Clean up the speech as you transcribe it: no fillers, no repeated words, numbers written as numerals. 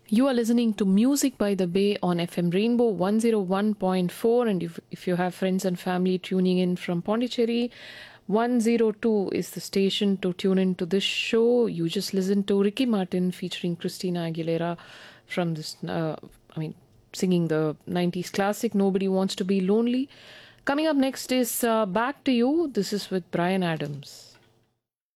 You are listening to Music by the Bay on FM Rainbow 101.4. And if you have friends and family tuning in from Pondicherry, 102 is the station to tune into this show. You just listen to Ricky Martin featuring Christina Aguilera from singing the 90s classic Nobody Wants to Be Lonely. Coming up next is Back to You. This is with Brian Adams.